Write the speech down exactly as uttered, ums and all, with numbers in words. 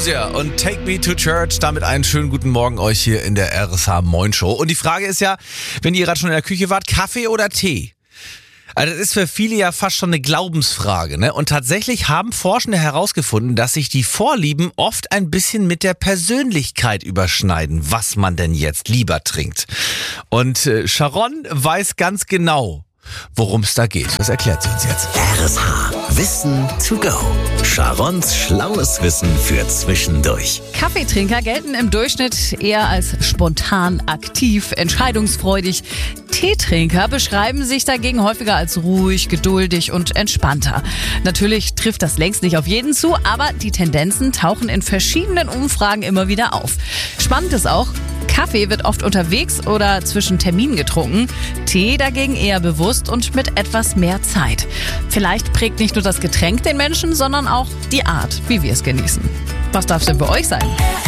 Anastasia und Take Me to Church. Damit einen schönen guten Morgen euch hier in der R S H Moin Show. Und die Frage ist ja, wenn ihr gerade schon in der Küche wart, Kaffee oder Tee? Also das ist für viele ja fast schon eine Glaubensfrage, ne? Und tatsächlich haben Forschende herausgefunden, dass sich die Vorlieben oft ein bisschen mit der Persönlichkeit überschneiden, was man denn jetzt lieber trinkt. Und äh, Sharon weiß ganz genau, worum es da geht. Das erklärt sie uns jetzt. R S H. Wissen to go. Sharons schlaues Wissen für zwischendurch. Kaffeetrinker gelten im Durchschnitt eher als spontan, aktiv, entscheidungsfreudig. Teetrinker beschreiben sich dagegen häufiger als ruhig, geduldig und entspannter. Natürlich trifft das längst nicht auf jeden zu, aber die Tendenzen tauchen in verschiedenen Umfragen immer wieder auf. Spannend ist auch, Kaffee wird oft unterwegs oder zwischen Terminen getrunken, Tee dagegen eher bewusst und mit etwas mehr Zeit. Vielleicht prägt nicht nur das Getränk den Menschen, sondern auch die Art, wie wir es genießen. Was darf es denn für euch sein?